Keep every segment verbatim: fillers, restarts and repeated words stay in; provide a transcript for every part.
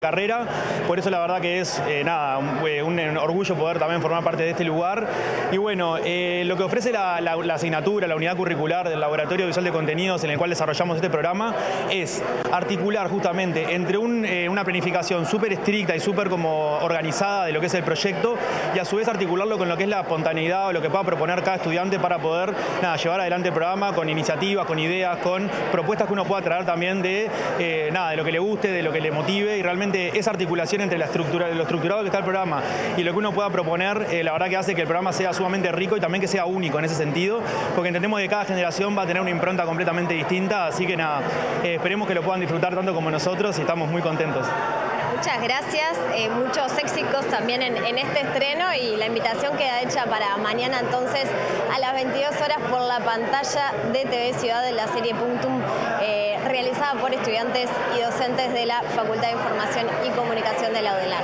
carrera, por eso la verdad que es eh, nada, un, un orgullo poder también formar parte de este lugar. Y bueno, eh, lo que ofrece la, la, la asignatura, la unidad curricular del Laboratorio Visual de Contenidos en el cual desarrollamos este programa es articular justamente entre un, eh, una planificación súper estricta y súper como organizada de lo que es el proyecto y a su vez articularlo con lo que es la espontaneidad o lo que pueda proponer cada estudiante para poder nada, llevar adelante el programa con iniciativas, con ideas, con propuestas que uno pueda traer también de, eh, nada, de lo que le guste, de lo que le motive y realmente esa articulación entre la estructura, lo estructurado que está el programa y lo que uno pueda proponer, eh, la verdad que hace que el programa sea sumamente rico y también que sea único en ese sentido, porque entendemos que cada generación va a tener una impronta completamente distinta, así que nada, eh, esperemos que lo puedan disfrutar tanto como nosotros y estamos muy contentos. Muchas gracias, eh, muchos éxitos también en, en este estreno y la invitación queda hecha para mañana entonces a las veintidós horas por la pantalla de T V Ciudad de la serie Punctum, eh, realizada por estudiantes y docentes de la Facultad de Información y Comunicación de la UDELAR.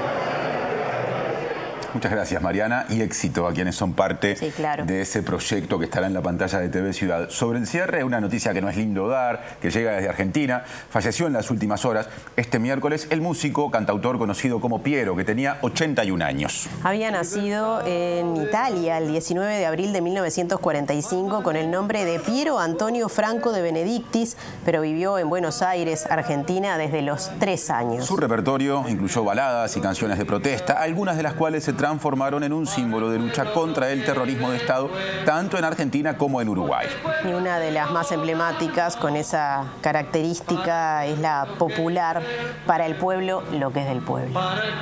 Muchas gracias, Mariana, y éxito a quienes son parte sí, claro. de ese proyecto que estará en la pantalla de T V Ciudad. Sobre el cierre, una noticia que no es lindo dar, que llega desde Argentina. Falleció en las últimas horas, este miércoles, el músico, cantautor conocido como Piero, que tenía ochenta y un años. Había nacido en Italia el diecinueve de abril de mil novecientos cuarenta y cinco con el nombre de Piero Antonio Franco de Benedictis, pero vivió en Buenos Aires, Argentina, desde los tres años. Su repertorio incluyó baladas y canciones de protesta, algunas de las cuales se transformaron en un símbolo de lucha contra el terrorismo de Estado, tanto en Argentina como en Uruguay. Y una de las más emblemáticas con esa característica es la popular: para el pueblo lo que es del pueblo.